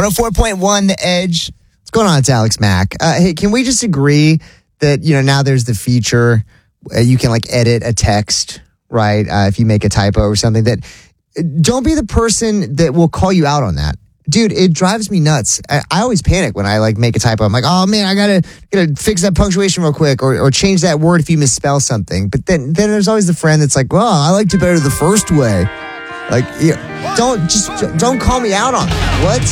104.1 The Edge. What's going on? It's Alex Mack. Hey, can we just agree that, now there's the feature you can edit a text, right? If you make a typo or something, that don't be the person that will call you out on that. Dude, it drives me nuts. I always panic when I make a typo. I'm like, oh man, I gotta fix that punctuation real quick or change that word if you misspell something. But then there's always the friend that's like, well, I liked it better the first way. Don't call me out on it. What?